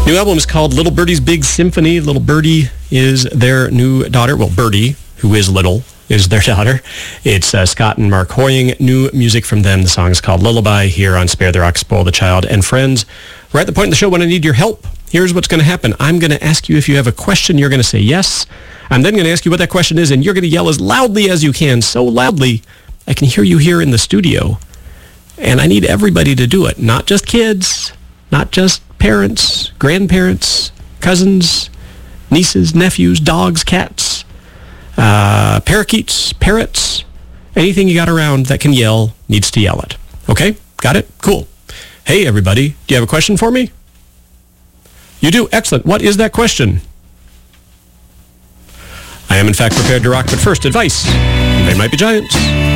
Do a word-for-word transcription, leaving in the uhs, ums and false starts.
New album is called Little Birdie's Big Symphony. Little Birdie is their new daughter. Well, Birdie, who is little, is their daughter. It's uh, Scott and Mark Hoying. New music from them. The song is called Lullaby here on Spare the Rock, Spoil the Child. And friends, we're at the point in the show when I need your help. Here's what's going to happen. I'm going to ask you if you have a question. You're going to say yes. I'm then going to ask you what that question is, and you're going to yell as loudly as you can, so loudly I can hear you here in the studio. And I need everybody to do it, not just kids, not just parents, grandparents, cousins, nieces, nephews, dogs, cats, uh, parakeets, parrots, anything you got around that can yell needs to yell it. Okay? Got it? Cool. Hey, everybody, do you have a question for me? You do? Excellent. What is that question? I am, in fact, prepared to rock, but first, advice. They might be giants.